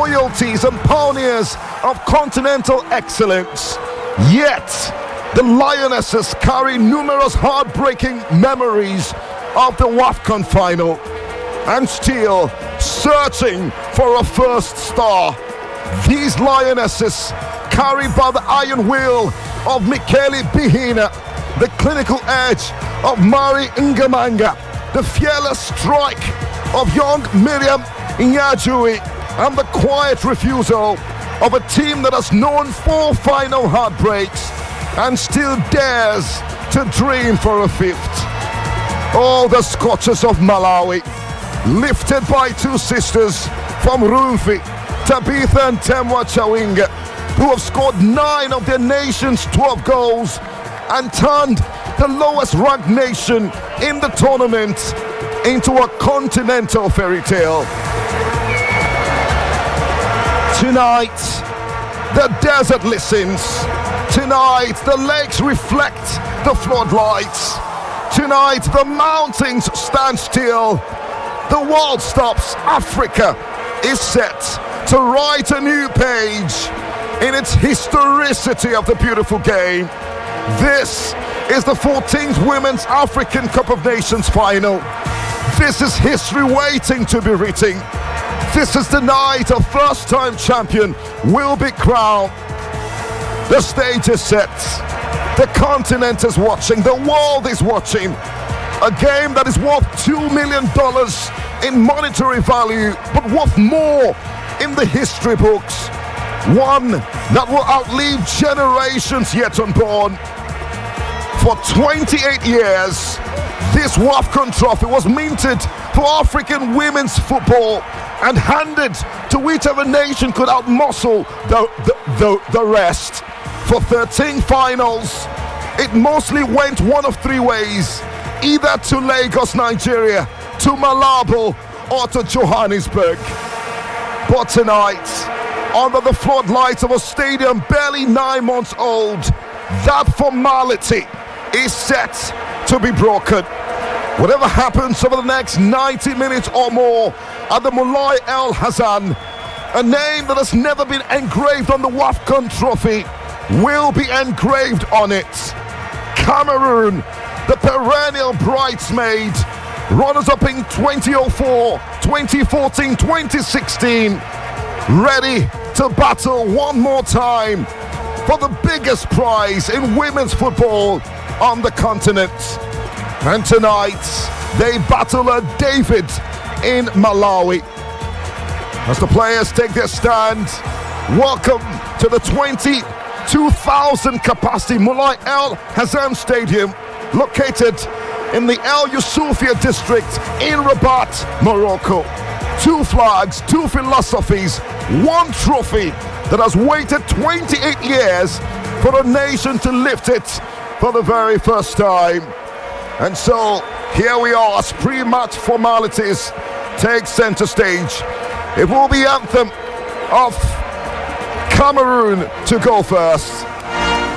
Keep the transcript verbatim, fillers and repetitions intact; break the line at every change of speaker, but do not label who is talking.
royalties and pioneers of continental excellence. Yet, the Lionesses carry numerous heartbreaking memories of the WAFCON final and still searching for a first star. These Lionesses, carried by the iron will of Michele Bihina, the clinical edge of Mari Ngamanga, the fearless strike of young Miriam Nyajui, and the quiet refusal of a team that has known four final heartbreaks and still dares to dream for a fifth. All the Scorchers of Malawi, lifted by two sisters from Rumfi, Tabitha and Temwa Chawinga, who have scored nine of their nation's twelve goals and turned the lowest ranked nation in the tournament into a continental fairy tale. Tonight, the desert listens. Tonight, the lakes reflect the floodlights. Tonight, the mountains stand still. The world stops. Africa is set to write a new page in its historicity of the beautiful game. This is the fourteenth Women's African Cup of Nations final. This is history waiting to be written. This is the night a first-time champion will be crowned. The stage is set. The continent is watching. The world is watching. A game that is worth two million dollars in monetary value, but worth more in the history books. One that will outlive generations yet unborn. For twenty-eight years, this WAFCON trophy was minted for African women's football and handed to whichever nation could outmuscle the, the, the, the rest. For thirteen finals, it mostly went one of three ways, either to Lagos, Nigeria, to Malabo, or to Johannesburg. But tonight, under the floodlights of a stadium barely nine months old, that formality is set to be broken. Whatever happens over the next ninety minutes or more at the Moulay El Hassan, a name that has never been engraved on the WAFCON trophy will be engraved on it. Cameroon, the perennial bridesmaid, runners-up in twenty oh four, twenty fourteen, twenty sixteen, ready to battle one more time for the biggest prize in women's football on the continent. And tonight, they battle a David in Malawi. As the players take their stand, welcome to the twenty-two thousand capacity Moulay El Hassan Stadium, located in the El Youssoufia district in Rabat, Morocco. Two flags, two philosophies, one trophy that has waited twenty-eight years for a nation to lift it for the very first time. And so here we are as pre-match formalities take center stage. It will be anthem of Cameroon to go first.